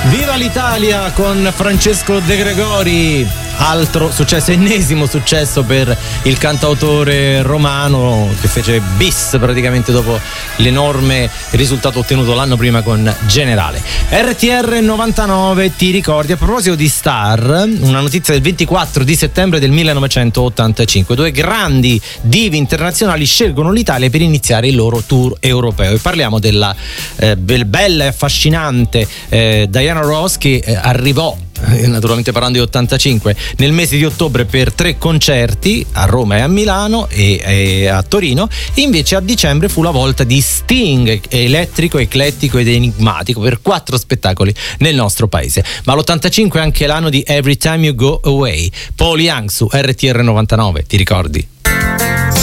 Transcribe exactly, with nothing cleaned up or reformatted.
Viva l'Italia con Francesco De Gregori, altro successo, ennesimo successo per il cantautore romano che fece bis praticamente dopo l'enorme risultato ottenuto l'anno prima con Generale. R T R novantanove ti ricordi, a proposito di star, una notizia del ventiquattro di settembre del millenovecentottantacinque, due grandi divi internazionali scelgono l'Italia per iniziare il loro tour europeo, e parliamo della eh, bella e affascinante eh, Diana Ross, che eh, arrivò, naturalmente parlando di ottantacinque, nel mese di ottobre per tre concerti a Roma e a Milano e, e a Torino, e invece a dicembre fu la volta di Sting, elettrico, eclettico ed enigmatico, per quattro spettacoli nel nostro paese. Ma l'ottantacinque è anche l'anno di Every Time You Go Away. Paul Young su R T R novantanove, ti ricordi?